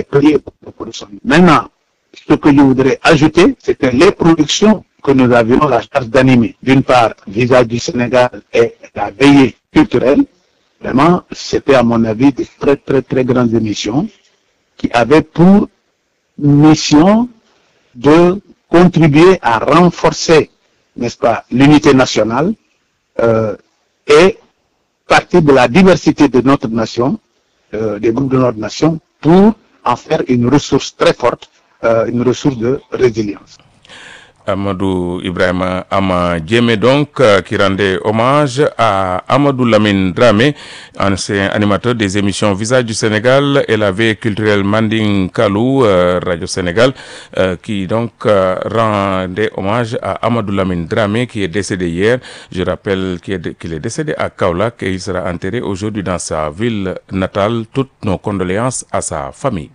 payé pour la production. Maintenant, ce que je voudrais ajouter, c'est que les productions que nous avions la charge d'animer, d'une part, Visage du Sénégal et la veillée culturelle, vraiment, c'était à mon avis de très très très grandes émissions qui avaient pour mission de contribuer à renforcer, n'est-ce pas, l'unité nationale et partir de la diversité de notre nation, des groupes de notre nation, pour en faire une ressource très forte, une ressource de résilience. Amadou Ibrahima Ama Diémé donc qui rendait hommage à Amadou Lamine Dramé, ancien animateur des émissions Visage du Sénégal et la veille culturelle Manding Kalou, Radio Sénégal, qui donc rendait hommage à Amadou Lamine Dramé qui est décédé hier. Je rappelle qu'il est décédé à Kaolack et il sera enterré aujourd'hui dans sa ville natale. Toutes nos condoléances à sa famille.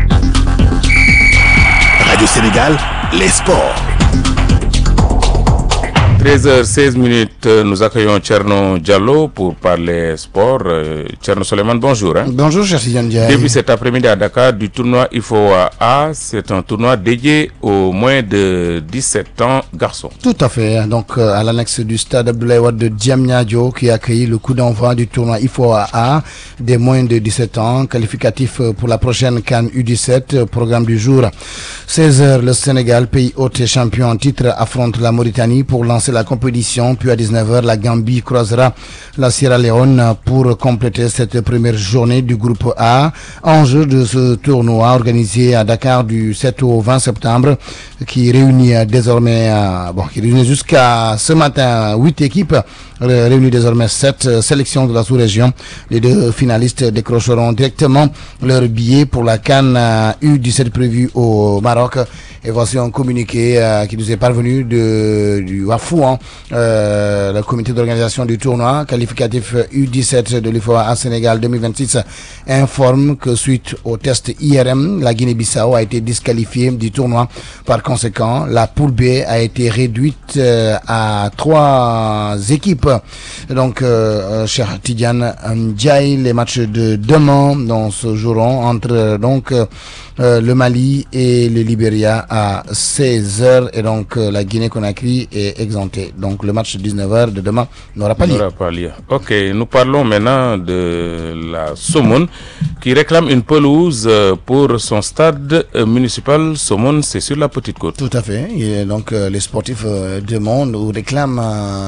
Radio Sénégal, les sports. 13h16, nous accueillons Tcherno Diallo pour parler sport. Tcherno Soleiman, bonjour. Bonjour, cher Sidiane Diaye. Début cet après-midi à Dakar du tournoi IFOA. C'est un tournoi dédié aux moins de 17 ans garçons. Tout à fait. Donc, à l'annexe du stade Abdoulaye Wade de Diamniadio qui a accueilli le coup d'envoi du tournoi IFOA des moins de 17 ans, qualificatif pour la prochaine CAN U17, programme du jour. 16h, le Sénégal, pays hôte et champion en titre, affronte la Mauritanie pour lancer la compétition, puis à 19h, la Gambie croisera la Sierra Leone pour compléter cette première journée du groupe A. Enjeu de ce tournoi organisé à Dakar du 7 au 20 septembre, qui réunit désormais, qui réunit jusqu'à ce matin 8 équipes, réunit désormais 7 sélections de la sous-région. Les deux finalistes décrocheront directement leur billet pour la CAN U17 prévue au Maroc. Et voici un communiqué qui nous est parvenu du Wafouan, le comité d'organisation du tournoi qualificatif U17 de l'IFOA Sénégal 2026 informe que suite au test IRM, la Guinée-Bissau a été disqualifiée du tournoi. Par conséquent, la poule B a été réduite à 3 équipes. Donc, cher Tidiane Ndiaye, les matchs de demain se joueront entre le Mali et le Libéria à 16h et donc la Guinée-Conakry est exemptée. Donc le match de 19h de demain n'aura pas lieu. Ok, nous parlons maintenant de la Somone qui réclame une pelouse pour son stade municipal. Somone, c'est sur la Petite Côte. Tout à fait. Et donc les sportifs demandent ou réclament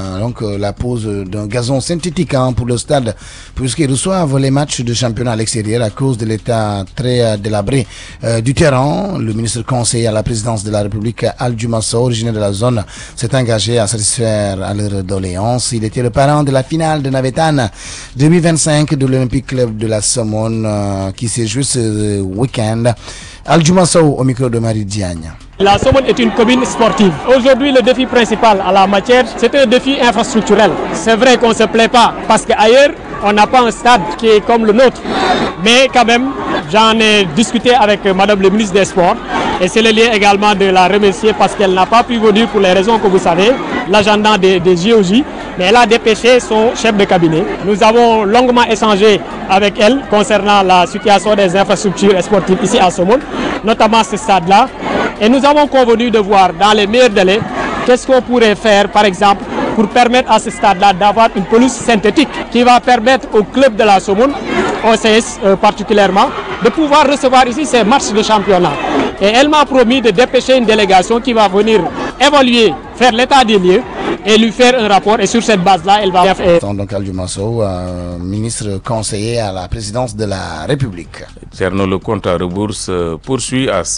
la pose d'un gazon synthétique pour le stade puisqu'ils reçoivent les matchs de championnat à l'extérieur à cause de l'état très délabré du terrain. Le ministre conseiller à la présidence de la République, Aldiouma Sow, originaire de la zone, s'est engagé à satisfaire à leur doléance. Il était le parent de la finale de Navétane 2025 de l'Olympique Club de la Somone qui s'est joué ce week-end. Aldiouma Sow au micro de Marie Diagne. La Somone est une commune sportive. Aujourd'hui, le défi principal à la matière, c'est un défi infrastructurel. C'est vrai qu'on ne se plaît pas parce qu'ailleurs, on n'a pas un stade qui est comme le nôtre. Mais quand même, j'en ai discuté avec Madame le ministre des Sports et c'est le lieu également de la remercier parce qu'elle n'a pas pu venir pour les raisons que vous savez, l'agenda des JOJ, mais elle a dépêché son chef de cabinet. Nous avons longuement échangé avec elle concernant la situation des infrastructures sportives ici à Somone, notamment ce stade-là. Et nous avons convenu de voir dans les meilleurs délais qu'est-ce qu'on pourrait faire, par exemple, pour permettre à ce stade-là d'avoir une pelouse synthétique qui va permettre au club de la Somone, OCS particulièrement, de pouvoir recevoir ici ces matchs de championnat. Et elle m'a promis de dépêcher une délégation qui va venir évaluer, faire l'état des lieux et lui faire un rapport. Et sur cette base-là, elle va faire... Donc Aldiouma Sow, ministre conseiller à la présidence de la République. Tcherno, le compte à rebours poursuit à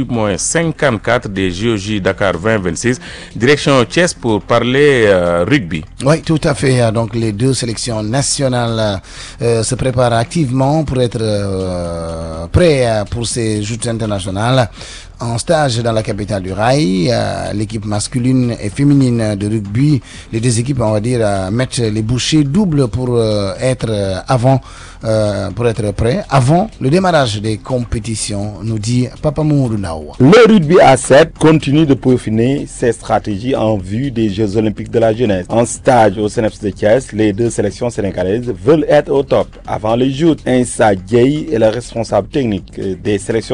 J-54 des JOJ Dakar 2026. Direction Thiès pour parler rugby. Oui, tout à fait. Donc les deux sélections nationales se préparent activement pour être prêts pour ces joutes internationales. En stage dans la capitale du rail, l'équipe masculine et féminine de rugby, les deux équipes, on va dire, mettent les bouchées doubles pour être prêts avant le démarrage des compétitions, nous dit Papa Mourou Naoua. Le rugby à 7 continue de peaufiner ses stratégies en vue des Jeux Olympiques de la jeunesse. En stage au CNEPS de Thiès, les deux sélections sénégalaises veulent être au top avant les joutes. Insa Diaye est le responsable technique des sélections